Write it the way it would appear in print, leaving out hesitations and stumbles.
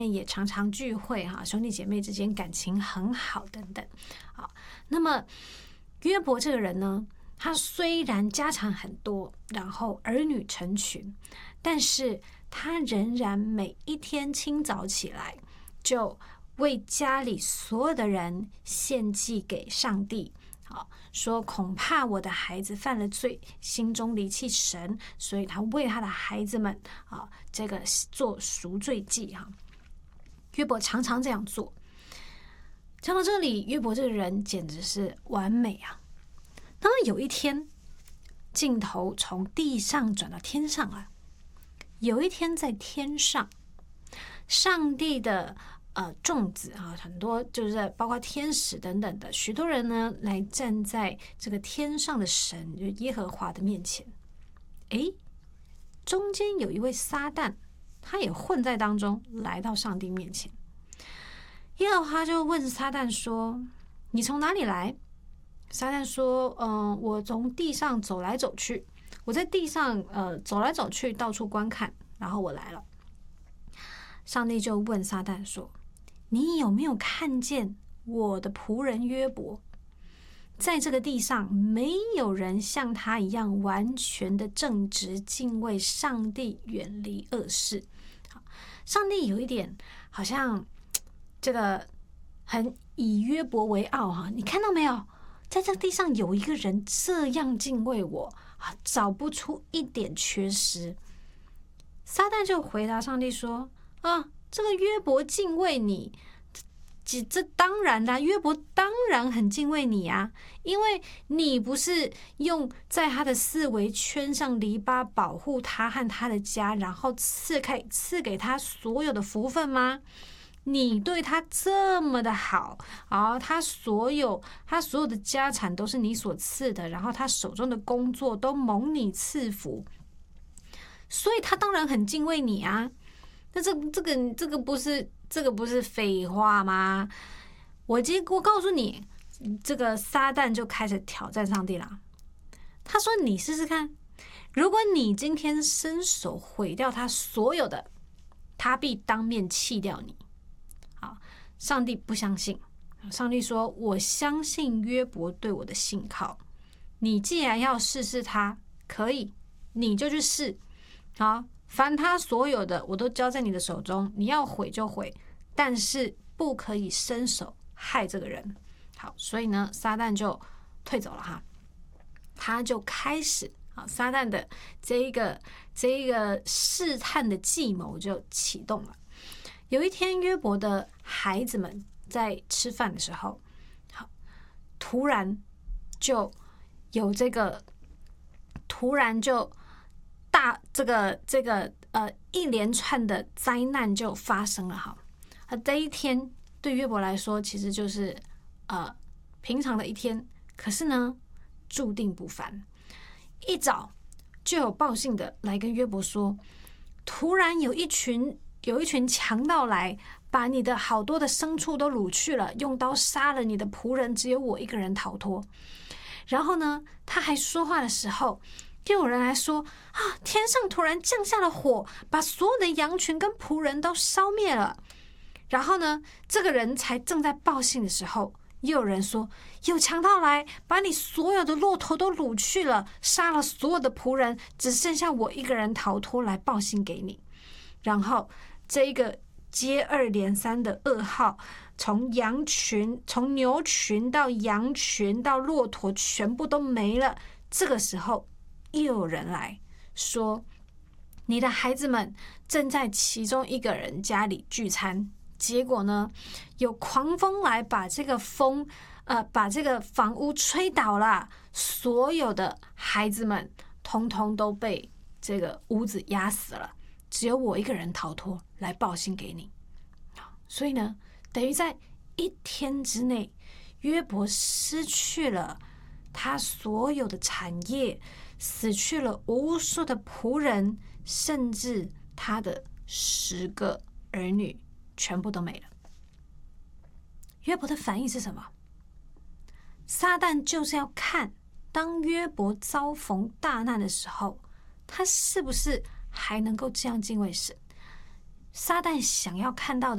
也常常聚会兄弟姐妹之间感情很好等等。那么约伯这个人呢，他虽然家产很多，然后儿女成群，但是他仍然每一天清早起来就为家里所有的人献祭给上帝，说恐怕我的孩子犯了罪，心中离弃神，所以他为他的孩子们这个做赎罪祭约伯常常这样做。讲到这里，约伯这个人简直是完美啊。那么有一天，镜头从地上转到天上了。有一天在天上，上帝的众子很多就是包括天使等等的许多人呢，来站在这个天上的神，就耶和华的面前。中间有一位撒旦，他也混在当中，来到上帝面前。耶和华就问撒旦说：“你从哪里来？”撒旦说：“我从地上走来走去，我在地上走来走去，到处观看，然后我来了。”上帝就问撒旦说：“你有没有看见我的仆人约伯？在这个地上没有人像他一样完全的正直，敬畏上帝，远离恶事。”上帝有一点好像这个很以约伯为傲你看到没有？在这个地上有一个人这样敬畏我找不出一点缺失。撒旦就回答上帝说：“这个约伯敬畏你，这当然啦，约伯当然很敬畏你啊，因为你不是用在他的四围圈上篱笆保护他和他的家，然后赐给他所有的福分吗？你对他这么的好他所有的家产都是你所赐的，然后他手中的工作都蒙你赐福，所以他当然很敬畏你啊。那这个不是废话吗？我告诉你，这个撒旦就开始挑战上帝了。他说：“你试试看，如果你今天伸手毁掉他所有的，他必当面弃掉你。”上帝不相信。上帝说：“我相信约伯对我的信靠。你既然要试试他，可以，你就去试。凡他所有的，我都交在你的手中，你要毁就毁，但是不可以伸手害这个人。”好，所以呢，撒旦就退走了他就开始撒旦的这一个试探的计谋就启动了。有一天，约伯的孩子们在吃饭的时候，突然就有一连串的灾难就发生了这一天对约伯来说其实就是平常的一天，可是呢注定不凡。一早就有报信的来跟约伯说，突然有一群强盗来，把你的好多的牲畜都掳去了，用刀杀了你的仆人，只有我一个人逃脱。然后呢，他还说话的时候，又有人来说天上突然降下了火，把所有的羊群跟仆人都烧灭了。然后呢，这个人才正在报信的时候，又有人说有强盗来，把你所有的骆驼都掳去了，杀了所有的仆人，只剩下我一个人逃脱来报信给你。然后这一个接二连三的噩耗，从牛群到羊群到骆驼全部都没了。这个时候又有人来说，你的孩子们正在其中一个人家里聚餐，结果呢有狂风来把这个房屋吹倒了，所有的孩子们通通都被这个屋子压死了，只有我一个人逃脱来报信给你。所以呢，等于在一天之内，约伯失去了他所有的产业，死去了无数的仆人，甚至他的10个儿女全部都没了。约伯的反应是什么？撒旦就是要看，当约伯遭逢大难的时候，他是不是还能够这样敬畏神。撒旦想要看到的